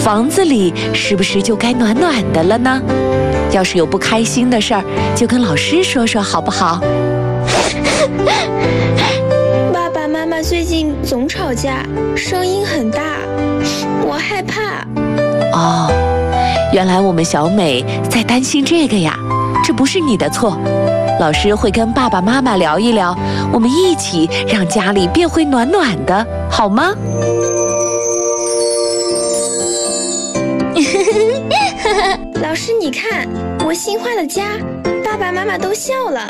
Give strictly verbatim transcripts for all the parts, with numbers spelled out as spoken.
房子里是不是就该暖暖的了呢？要是有不开心的事儿，就跟老师说说好不好？ 爸爸妈妈最近总吵架，声音很大，我害怕。 哦，原来我们小美在担心这个呀，这不是你的错。老师会跟爸爸妈妈聊一聊，我们一起让家里变回暖暖的，好吗？ 老师，你看，我新换了家，爸爸妈妈都笑了。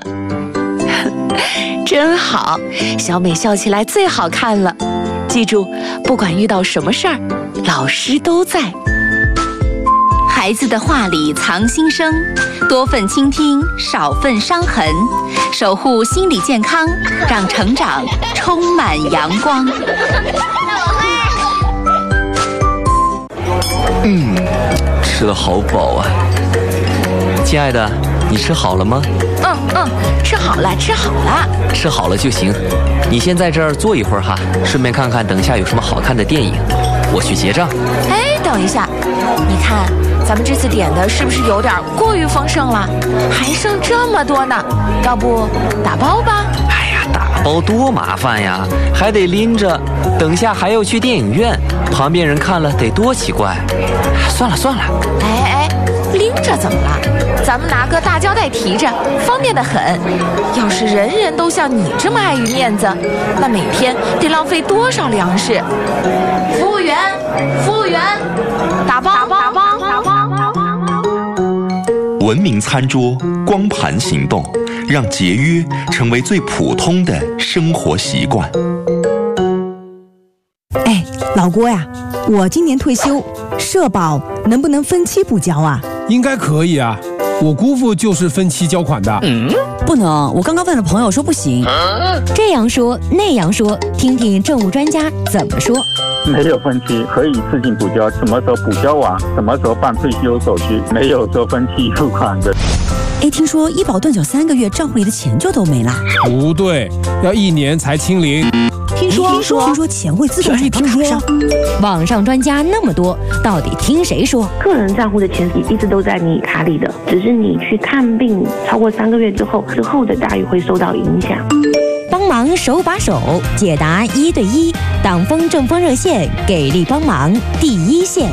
真好，小美笑起来最好看了。记住，不管遇到什么事儿，老师都在。 孩子的话里藏心声，多份倾听，少份伤痕，守护心理健康，让成长充满阳光。 嗯，吃得好饱啊！亲爱的，你吃好了吗？ 嗯嗯，吃好了，吃好了， 吃好了就行。你先在这儿坐一会儿哈，顺便看看等下有什么好看的电影。我去结账。 哎，等一下，你看咱们这次点的是不是有点过于丰盛了？还剩这么多呢，要不打包吧？ 哎呀，打包多麻烦呀，还得拎着，等下还要去电影院，旁边人看了得多奇怪。算了算了。 哎哎，拎着怎么了？咱们拿个大胶带提着，方便得很。要是人人都像你这么爱于面子，那每天得浪费多少粮食？服务员，服务员，打包，打包，打包，打包，打包。 文明餐桌光盘行动，让节约成为最普通的生活习惯。 哎，老郭呀，我今年退休，社保能不能分期补交啊？ 应该可以啊，我姑父就是分期交款的。 嗯，不能，我刚刚问了朋友说不行。 啊、这样说那样说，听听政务专家怎么说。 没有分期，可以自行补交，什么时候补交完，什么时候办退休手续，没有说分期付款的。 哎，听说医保断缴三个月，账户里的钱就都没了。 不对，要一年才清零。 听说听说听说钱会自动转到卡上。 网上专家那么多，到底听谁说？ 个人账户的钱一直都在你卡里的，只是你去看病超过三个月之后，之后的待遇会受到影响。 帮忙手把手解答一对一，党风政风热线给力帮忙第一线。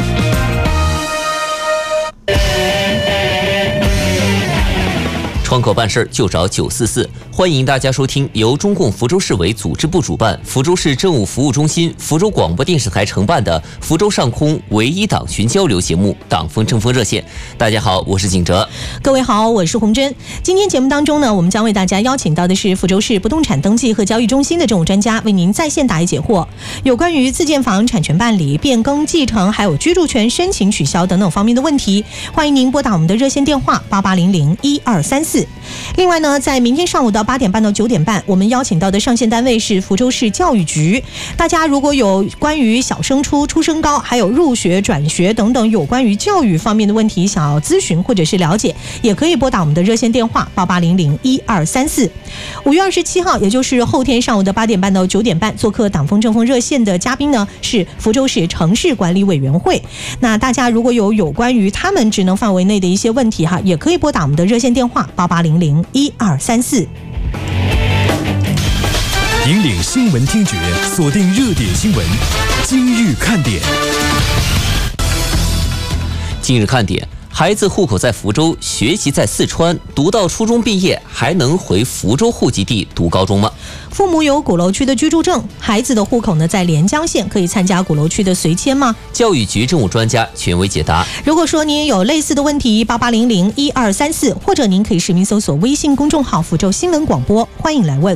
窗口办事就找九四四，欢迎大家收听由中共福州市委组织部主办，福州市政务服务中心、福州广播电视台承办的福州上空唯一党群交流节目《党风政风热线》。大家好，我是景哲。 各位好，我是洪真。今天节目当中呢，我们将为大家邀请到的是福州市不动产登记和交易中心的政务专家，为您在线答疑解惑，有关于自建房产权办理、变更、继承，还有居住权申请取消等等方面的问题，欢迎您拨打我们的热线电话八八零零一二三四。另外呢，在明天上午的八点半到九点半，我们邀请到的上线单位是福州市教育局。大家如果有关于小升初、初升高，还有入学、转学等等有关于教育方面的问题，想要咨询或者是了解，也可以拨打我们的热线电话八八零零一二三四。五月二十七号，也就是后天上午的八点半到九点半，做客党风政风热线的嘉宾呢是福州市城市管理委员会。那大家如果有有关于他们职能范围内的一些问题哈，也可以拨打我们的热线电话八八零零一二三四。 引领新闻听觉，锁定热点新闻，今日看点。 今日看点，孩子户口在福州，学习在四川，读到初中毕业，还能回福州户籍地读高中吗？ 父母有鼓楼区的居住证，孩子的户口呢在连江县，可以参加鼓楼区的随迁吗？ 教育局政务专家权威解答。 如果说您也有类似的问题，八八零零一二三四，或者您可以实名搜索微信公众号福州新闻广播，欢迎来问。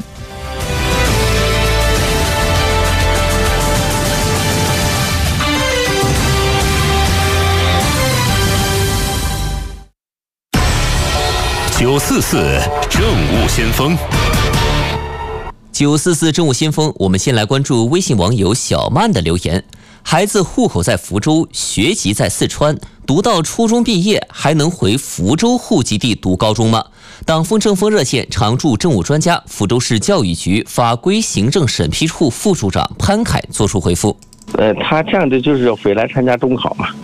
九四四政务先锋， 九四四政务先锋，我们先来关注微信网友小曼的留言：孩子户口在福州，学籍在四川，读到初中毕业，还能回福州户籍地读高中吗？党风政风热线常驻政务专家、福州市教育局法规行政审批处副处长潘凯作出回复。 呃，他这样的就是回来参加中考嘛。